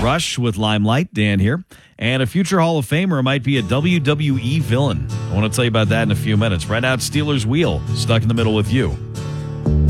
Rush with Limelight. Dan here. And a future Hall of Famer might be a WWE villain. I want to tell you about that in a few minutes. Right now, it's Steelers Wheel, stuck in the middle with you.